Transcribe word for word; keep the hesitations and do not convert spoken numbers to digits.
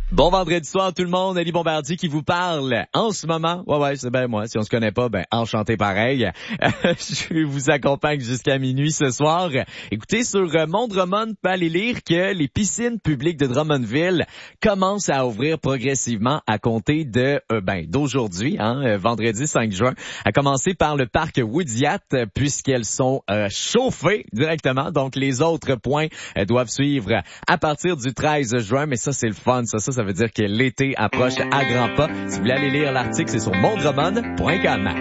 Bon vendredi soir tout le monde, Ali Bombardier qui vous parle en ce moment. Ouais, ouais, c'est bien moi. Si on se connaît pas, ben enchanté pareil. Je vous accompagne jusqu'à minuit ce soir. Écoutez, sur Mon Drummond, peut aller lire que les piscines publiques de Drummondville commencent à ouvrir progressivement à compter de, euh, ben, d'aujourd'hui, hein, vendredi cinq juin, à commencer par le parc Woodyat, puisqu'elles sont euh, chauffées directement. Donc, les autres points euh, doivent suivre à partir du treize juin, mais ça, c'est le fun, ça, ça, ça veut dire que l'été approche à grands pas. Si vous voulez aller lire l'article, c'est sur mon drummond point com.